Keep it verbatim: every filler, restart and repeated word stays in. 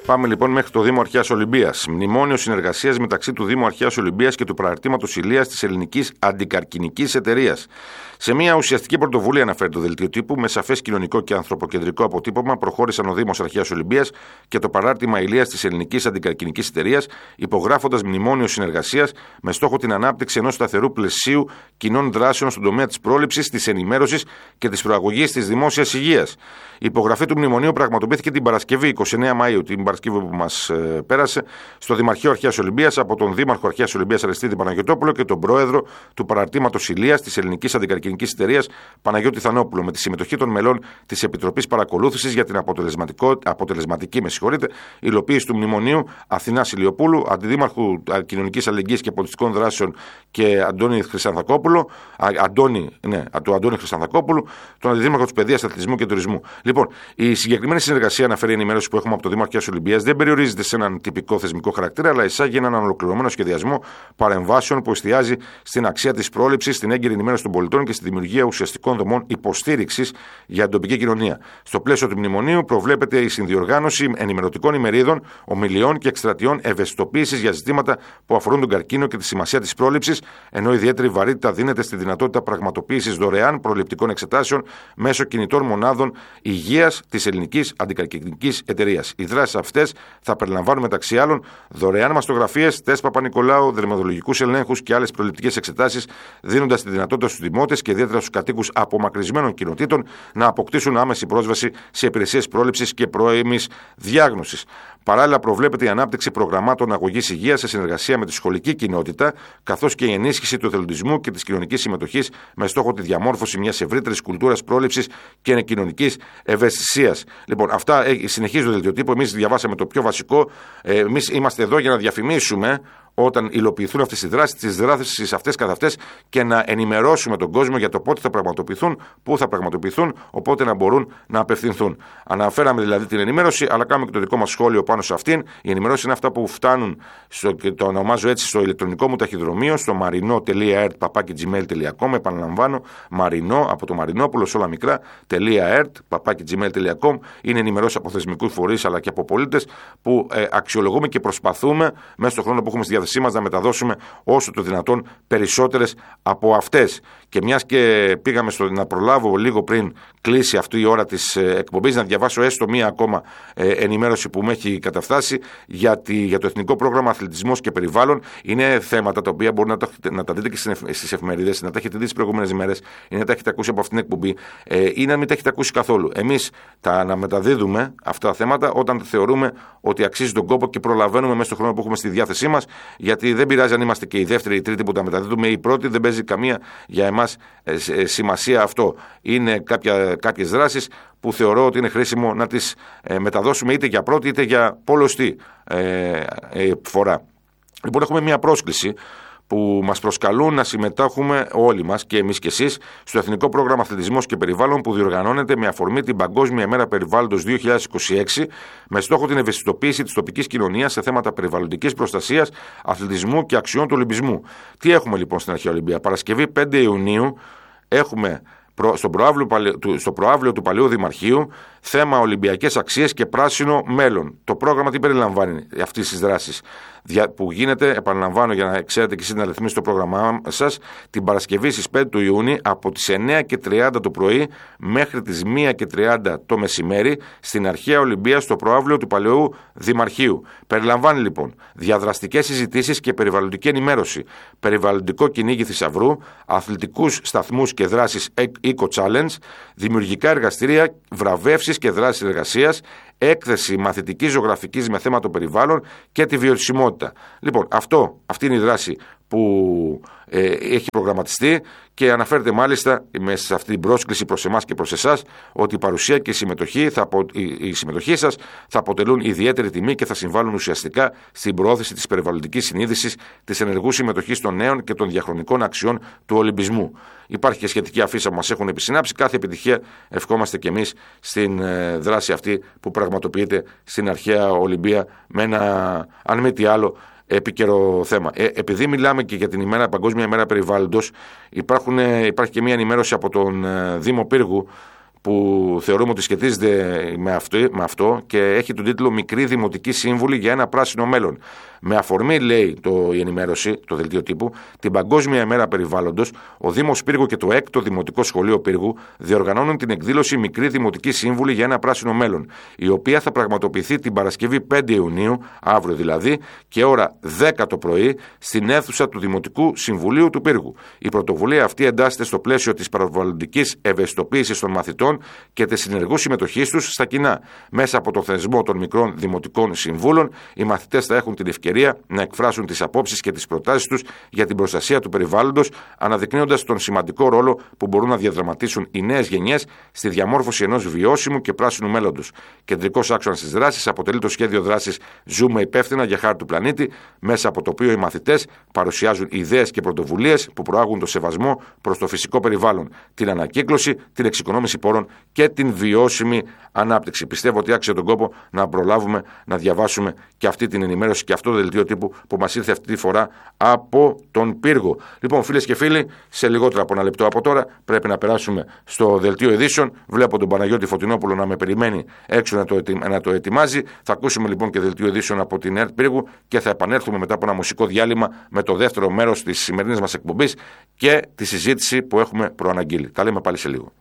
Πάμε λοιπόν μέχρι το Δήμο Αρχαίας Ολυμπίας. Μνημόνιο συνεργασίας μεταξύ του Δήμου Αρχαίας Ολυμπίας και του Παραρτήματος Ηλίας της Ελληνικής Αντικαρκινικής Εταιρείας. Σε μια ουσιαστική πρωτοβουλία, αναφέρει το δελτίο τύπου, με σαφές κοινωνικό και ανθρωποκεντρικό αποτύπωμα, προχώρησαν ο Δήμος Αρχαίας Ολυμπίας και το Παράρτημα Ηλίας της Ελληνικής Αντικαρκινικής Εταιρείας, υπογράφοντας μνημόνιο συνεργασίας με στόχο την ανάπτυξη ενός σταθερού πλαισίου κοινών δράσεων στον τομέα της πρόληψης, της ενημέρωσης και της προαγωγής της δημόσιας υγείας. Η υπογραφή του μνημονίου πραγματοποιήθηκε την Παρασκευή εικοστή ενάτη Μαΐου, την Παρασκευή που μας ε, πέρασε, στο Δημαρχείο Αρχαίας Ολυμπίας από τον Δήμαρχο Αρχαίας Ολυμπίας Αριστίδη Παναγιωτόπουλο και τον Πρόεδρο του Παραρτήματος Ηλίας της Ελληνικής Αντικαρκινικής Εταιρείας Παναγιώτη Θανόπουλο, με τη συμμετοχή των μελών της Επιτροπής Παρακολούθησης για την αποτελεσματική με συγχωρείτε, υλοποίηση του μνημονίου, Αθηνάς Ηλιοπούλου, Αντιδήμαρχου Κοινωνικής Αλληλεγγύης και Πολιτιστικών Δράσεων και Αντώνη Χρυσανθακόπουλο, Αντώνη, ναι, του Αντώνη Χρυσανθακόπουλου, τον Αντιδήμαρχο της Παιδείας, Αθλητισμού και Τουρισμού. Λοιπόν, η συγκεκριμένη συνεργασία, αναφέρει η ενημέρωση που έχουμε από το Δήμο Αρχαίας Ολυμπίας, δεν περιορίζεται σε έναν τυπικό θεσμικό χαρακτήρα, αλλά εισάγει έναν ολοκληρωμένο σχεδιασμό παρεμβάσεων που εστιάζει στην αξία της πρόληψης, στην έγκαιρη ενημέρωση των πολιτών και στη δημιουργία ουσιαστικών δομών υποστήριξης για την τοπική κοινωνία. Στο πλαίσιο του μνημονίου προβλέπεται η συνδιοργάνωση ενημερωτικών ημερίδων, ομιλιών και εκστρατιών ευαισθητοποίησης για ζητήματα που αφορούν τον καρκίνο και τη σημασία της πρόληψης, ενώ ιδιαίτερη βαρύτητα δίνεται στη δυνατότητα πραγματοποίησης δωρεάν προληπτικών εξετάσεων μέσω κινητών μονάδων υγείας της Ελληνικής Αντικαρκινικής Εταιρείας. Οι δράσεις αυτές θα περιλαμβάνουν μεταξύ άλλων δωρεάν μαστογραφίες, τεστ Παπα-Νικολάου, δερματολογικούς ελέγχους και άλλες προληπτικές εξετάσεις, δίνοντας τη δυνατότητα στους δημότες και ιδιαίτερα στους κατοίκους απομακρυσμένων κοινοτήτων να αποκτήσουν άμεση πρόσβαση σε υπηρεσίες πρόληψης και πρώιμης διάγνωσης. Παράλληλα, προβλέπεται η ανάπτυξη προγραμμάτων αγωγής υγείας σε συνεργασία με τη σχολική κοινότητα, καθώς και η ενίσχυση του εθελοντισμού και της κοινωνικής συμμετοχής με στόχο τη διαμόρφωση μιας ευρύτερης κουλτούρας πρόληψης και κοινωνικής ευαισθησίας. Λοιπόν, αυτά συνεχίζει το δελτίο τύπου. Εμείς διαβάσαμε το πιο βασικό. Εμείς είμαστε εδώ για να διαφημίσουμε όταν υλοποιηθούν αυτές οι δράσεις, τις δράσεις αυτές καθ' αυτές και να ενημερώσουμε τον κόσμο για το πότε θα πραγματοποιηθούν, πού θα πραγματοποιηθούν, οπότε να μπορούν να απευθυνθούν. Αναφέραμε δηλαδή την ενημέρωση, αλλά κάνουμε και το δικό μας σχόλιο πάνω σε αυτήν. Η ενημέρωση είναι αυτά που φτάνουν, στο, και το ονομάζω έτσι, στο ηλεκτρονικό μου ταχυδρομείο, στο marino τελεία ert παπάκι gmail τελεία com. Επαναλαμβάνω, Marino από το Μαρινόπουλο, όλα μικρά, .ert παπάκι gmail τελεία com. Είναι ενημερώσει από θεσμικούς φορείς αλλά και από πολίτες που ε, αξιολογούμε και προσπαθούμε μέσα στον χρόνο που έχουμε στη διάθεσή μας να μεταδώσουμε όσο το δυνατόν περισσότερες από αυτές. Και μιας και πήγαμε στο να προλάβω λίγο πριν κλείσει αυτή η ώρα της εκπομπής, να διαβάσω έστω μία ακόμα ε, ενημέρωση που με έχει καταφτάσει για, τη, για το Εθνικό Πρόγραμμα Αθλητισμός και Περιβάλλον. Είναι θέματα τα οποία μπορούν να, το, να τα δείτε και στις εφημερίδες, να τα έχετε δει τις προηγούμενες ημέρες ή να τα έχετε ακούσει από αυτήν την εκπομπή ε, ή να μην τα έχετε ακούσει καθόλου. Εμείς τα να μεταδίδουμε αυτά τα θέματα όταν θεωρούμε ότι αξίζει τον κόπο και προλαβαίνουμε μέσα στον χρόνο που έχουμε στη διάθεσή μας. Γιατί δεν πειράζει αν είμαστε και οι δεύτεροι ή οι τρίτοι που τα μεταδίδουμε ή οι πρώτοι, δεν παίζει καμία για εμάς ε, ε, σημασία αυτό. Είναι κάποια, κάποιες δράσεις που θεωρώ ότι είναι χρήσιμο να τις ε, μεταδώσουμε είτε για πρώτη είτε για πολλωστή ε, ε, φορά. Λοιπόν, έχουμε μια πρόσκληση που μας προσκαλούν να συμμετάχουμε όλοι μας και εμείς και εσείς στο Εθνικό Πρόγραμμα Αθλητισμός και Περιβάλλον που διοργανώνεται με αφορμή την Παγκόσμια ημέρα Περιβάλλοντος δύο χιλιάδες είκοσι έξι με στόχο την ευαισθητοποίηση της τοπικής κοινωνίας σε θέματα περιβαλλοντικής προστασίας, αθλητισμού και αξιών του Ολυμπισμού. Τι έχουμε λοιπόν στην Αρχαία Ολυμπία? Παρασκευή πέντε Ιουνίου έχουμε στο προάβλιο, στο προάβλιο του Παλαιού Δημαρχείου θέμα Ολυμπιακές αξίες και πράσινο μέλλον. Το πρόγραμμα τι περιλαμβάνει αυτής της δράσης που γίνεται, επαναλαμβάνω για να ξέρετε και εσείς να ρυθμίσετε το πρόγραμμά σας, την Παρασκευή στις πέντε του Ιούνιου από τις εννιά και τριάντα το πρωί μέχρι τις μία και τριάντα το μεσημέρι στην Αρχαία Ολυμπία στο προάβλιο του Παλαιού Δημαρχείου. Περιλαμβάνει λοιπόν διαδραστικές συζητήσεις και περιβαλλοντική ενημέρωση, περιβαλλοντικό κυνήγι θησαυρού, αθλητικούς σταθμούς και δράσεις Eco Challenge, δημιουργικά εργαστήρια, βραβεύσεις και δράσεις εργασίας, έκθεση μαθητικής ζωγραφικής με θέμα το περιβάλλον και τη βιωσιμότητα. Λοιπόν, αυτό, αυτή είναι η δράση που ε, έχει προγραμματιστεί και αναφέρεται μάλιστα μέσα σε αυτή την πρόσκληση προς εμάς και προς εσάς ότι η παρουσία και η συμμετοχή, θα, η, η συμμετοχή σας θα αποτελούν ιδιαίτερη τιμή και θα συμβάλλουν ουσιαστικά στην προώθηση της περιβαλλοντικής συνείδησης, της ενεργού συμμετοχής των νέων και των διαχρονικών αξιών του Ολυμπισμού. Υπάρχει και σχετική αφίσα που μας έχουν επισυνάψει. Κάθε επιτυχία ευχόμαστε και εμείς στην ε, δράση αυτή που πραγματοποιείται στην Αρχαία Ολυμπία με ένα, αν μη τι άλλο, επίκαιρο θέμα. Ε, επειδή μιλάμε και για την ημέρα, Παγκόσμια ημέρα Περιβάλλοντος, υπάρχουν, ε, υπάρχει και μια ενημέρωση από τον ε, Δήμο Πύργου που θεωρούμε ότι σχετίζεται με αυτό, με αυτό και έχει τον τίτλο «Μικρή Δημοτική Σύμβουλη για ένα πράσινο μέλλον». Με αφορμή, λέει το, η ενημέρωση, το δελτίο τύπου, την Παγκόσμια ημέρα περιβάλλοντος, ο Δήμος Πύργου και το έκτο Δημοτικό Σχολείο Πύργου διοργανώνουν την εκδήλωση «Μικρή Δημοτική Σύμβουλη για ένα πράσινο μέλλον», η οποία θα πραγματοποιηθεί την Παρασκευή πέντε Ιουνίου, αύριο δηλαδή, και ώρα δέκα το πρωί, στην αίθουσα του Δημοτικού Συμβουλίου του Πύργου. Η πρωτοβουλία αυτή εντάσσεται στο πλαίσιο της περιβαλλοντικής ευαισθητοποίησης των μαθητών και της συνεργού συμμετοχής τους στα κοινά. Μέσα από το θεσμό των μικρών δημοτικών συμβούλων, οι μαθητές θα έχουν την ευκαιρία να εκφράσουν τις απόψεις και τις προτάσεις τους για την προστασία του περιβάλλοντος, αναδεικνύοντας τον σημαντικό ρόλο που μπορούν να διαδραματίσουν οι νέες γενιές στη διαμόρφωση ενός βιώσιμου και πράσινου μέλλοντος. Κεντρικός άξονας της δράσης αποτελεί το σχέδιο δράσης «Ζούμε υπεύθυνα για χάρη του πλανήτη», μέσα από το οποίο οι μαθητές παρουσιάζουν ιδέες και πρωτοβουλίες που προάγουν το σεβασμό προς το φυσικό περιβάλλον, την ανακύκλωση, την εξοικονόμηση πόρων και την βιώσιμη ανάπτυξη. Πιστεύω ότι άξιζε τον κόπο να προλάβουμε να διαβάσουμε και αυτή την ενημέρωση και αυτό το δελτίο τύπου που μας ήρθε αυτή τη φορά από τον Πύργο. Λοιπόν, φίλες και φίλοι, σε λιγότερο από ένα λεπτό από τώρα πρέπει να περάσουμε στο δελτίο ειδήσεων. Βλέπω τον Παναγιώτη Φωτεινόπουλο να με περιμένει έξω να το, ετι... να το ετοιμάζει. Θα ακούσουμε λοιπόν και δελτίο ειδήσεων από την ΕΡΤ Πύργου και θα επανέλθουμε μετά από ένα μουσικό διάλειμμα με το δεύτερο μέρος της σημερινής μας εκπομπής και τη συζήτηση που έχουμε προαναγγείλει. Τα λέμε πάλι σε λίγο.